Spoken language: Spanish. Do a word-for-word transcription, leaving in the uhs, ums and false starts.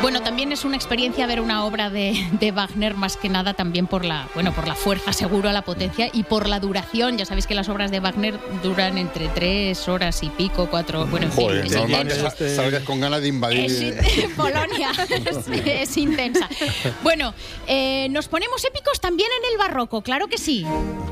Bueno, también es una experiencia ver una obra de, de Wagner, más que nada también por la, bueno, por la fuerza, seguro, la potencia y por la duración. Ya sabéis que las obras de Wagner duran entre tres horas y pico, cuatro, bueno, en Joder, fin. Es normal que intenso. sa- salgas con ganas de invadir. Es, Polonia, es, es intensa. Bueno, eh, nos ponemos épicos también en el barroco, claro que sí.